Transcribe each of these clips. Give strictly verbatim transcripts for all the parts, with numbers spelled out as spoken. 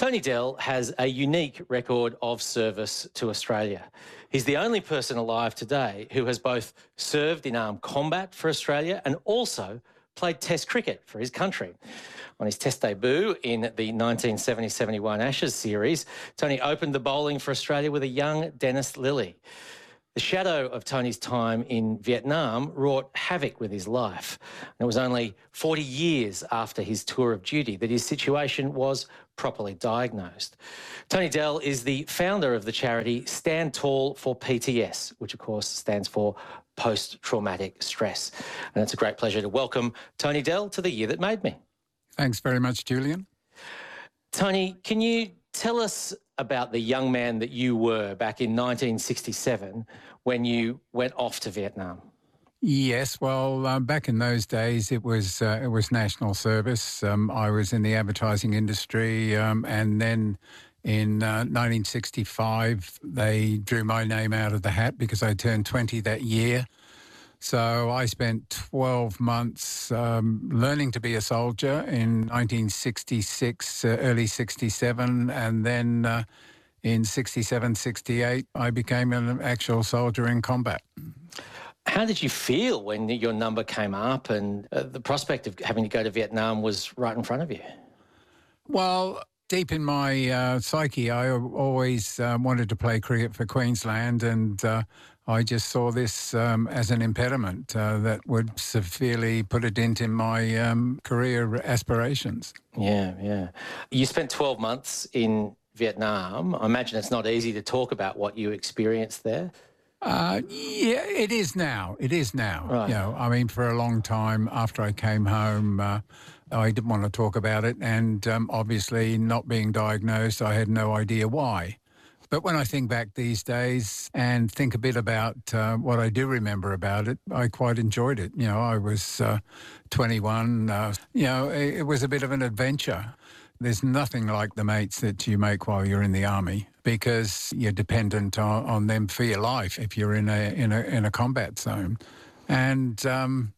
Tony Dell has a unique record of service to Australia. He's the only person alive today who has both served in armed combat for Australia and also played Test cricket for his country. On his Test debut in the nineteen seventy seventy-one Ashes series, Tony opened the bowling for Australia with a young Dennis Lillee. The shadow of Tony's time in Vietnam wrought havoc with his life. And it was only forty years after his tour of duty that his situation was properly diagnosed. Tony Dell is the founder of the charity Stand Tall for P T S, which of course stands for Post-Traumatic Stress. And it's a great pleasure to welcome Tony Dell to The Year That Made Me. Thanks very much, Julian. Tony, can you tell us about the young man that you were back in nineteen sixty-seven when you went off to Vietnam? Yes, well, uh, back in those days, it was uh, it was national service. Um, I was in the advertising industry, um, and then in uh, nineteen sixty-five, they drew my name out of the hat because I turned twenty that year. So I spent twelve months um, learning to be a soldier in nineteen sixty-six, uh, early sixty-seven, and then uh, in sixty-seven, sixty-eight, I became an actual soldier in combat. How did you feel when your number came up and uh, the prospect of having to go to Vietnam was right in front of you? Well, deep in my uh, psyche, I always uh, wanted to play cricket for Queensland, and uh, I just saw this um, as an impediment uh, that would severely put a dent in my um, career aspirations. Yeah, yeah. You spent twelve months in Vietnam. I imagine it's not easy to talk about what you experienced there. Uh, yeah, it is now. It is now. Right. You know, I mean, for a long time after I came home, uh, I didn't want to talk about it. And um, obviously, not being diagnosed, I had no idea why. But when I think back these days and think a bit about uh, what I do remember about it, I quite enjoyed it. You know, I was uh, twenty-one. Uh, you know, it, it was a bit of an adventure. There's nothing like the mates that you make while you're in the army because you're dependent on, on them for your life if you're in a in a in a combat zone. And um,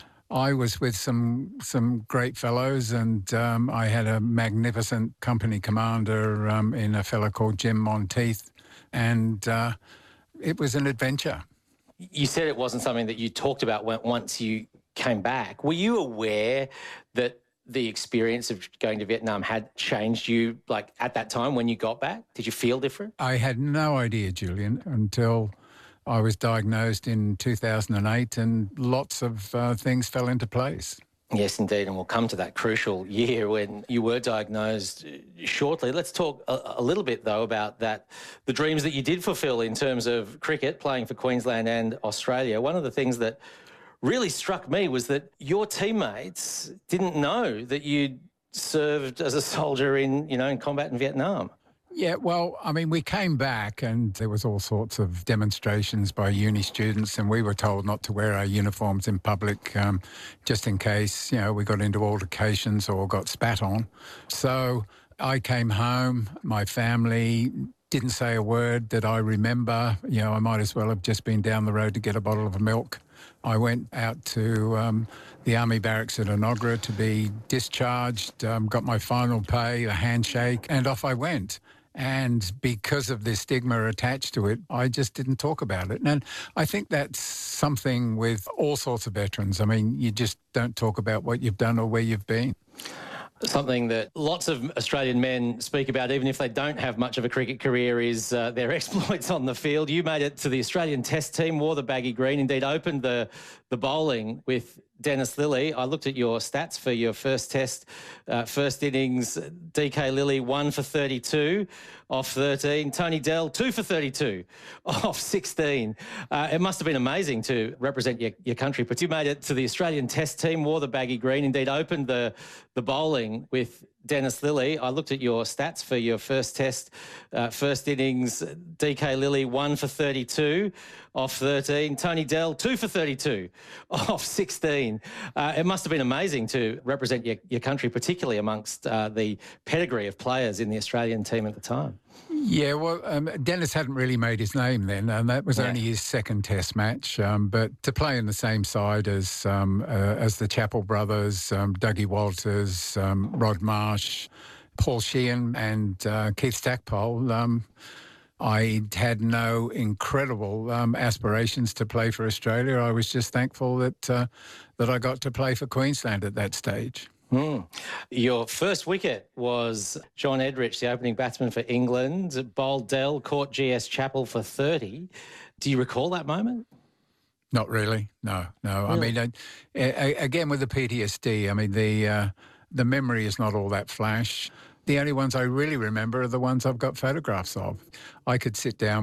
I was with some some great fellows, and um, I had a magnificent company commander um, in a fellow called Jim Monteith, and uh, it was an adventure. You said it wasn't something that you talked about when, once you came back. Were you aware that the experience of going to Vietnam had changed you, like, at that time when you got back? Did you feel different? I had no idea, Julian, until I was diagnosed in two thousand eight, and lots of uh, things fell into place. Yes, indeed, and we'll come to that crucial year when you were diagnosed shortly. Let's talk a, a little bit, though, about that, the dreams that you did fulfil in terms of cricket, playing for Queensland and Australia. One of the things that really struck me was that your teammates didn't know that you'd served as a soldier in, you know, in combat in Vietnam. Yeah, well, I mean, we came back and there was all sorts of demonstrations by uni students, and we were told not to wear our uniforms in public um, just in case, you know, we got into altercations or got spat on. So I came home, my family didn't say a word that I remember. You know, I might as well have just been down the road to get a bottle of milk. I went out to um, the Army Barracks at Enoggera to be discharged, um, got my final pay, a handshake, and off I went. And because of the stigma attached to it, I just didn't talk about it. And I think that's something with all sorts of veterans. I mean, you just don't talk about what you've done or where you've been. Something that lots of Australian men speak about, even if they don't have much of a cricket career, is uh, their exploits on the field. You made it to the Australian Test team, wore the baggy green, indeed opened the, the bowling with Dennis Lillee. I looked at your stats for your first Test, uh, first innings. D K Lillee, one for thirty-two off thirteen. Tony Dell, two for thirty-two off sixteen. Uh, it must have been amazing to represent your, your country, but you made it to the Australian Test team, wore the baggy green, indeed opened the, the bowling with Dennis Lillee. I looked at your stats for your first Test, uh, first innings. D K Lillee, one for thirty-two off thirteen. Tony Dell, two for thirty-two off sixteen. Uh, it must have been amazing to represent your, your country, particularly amongst uh, the pedigree of players in the Australian team at the time. Yeah, well, um, Dennis hadn't really made his name then, and that was yeah. only his second Test match. Um, but to play in the same side as um, uh, as the Chappell brothers, um, Dougie Walters, um, Rod Marsh, Paul Sheehan and uh, Keith Stackpole, um, I had no incredible um, aspirations to play for Australia. I was just thankful that uh, that I got to play for Queensland at that stage. Mm. Your first wicket was John Edrich, the opening batsman for England. Boldell caught G S Chappell for thirty. Do you recall that moment? Not really. No, no. Really? I mean, I, I, again, with the P T S D, I mean, the uh, the memory is not all that flash. The only ones I really remember are the ones I've got photographs of. I could sit down